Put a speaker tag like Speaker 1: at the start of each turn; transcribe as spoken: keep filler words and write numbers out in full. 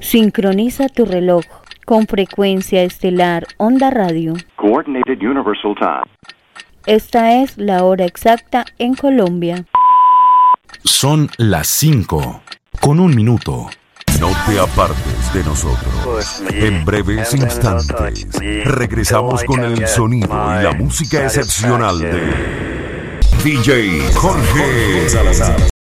Speaker 1: Sincroniza tu reloj con frecuencia estelar Onda Radio.
Speaker 2: Coordinated Universal Time.
Speaker 1: Esta es la hora exacta en Colombia.
Speaker 3: Son las cinco, con un minuto. No te apartes de nosotros. En breves instantes, regresamos con el sonido y la música excepcional de D J Jorge Salazar.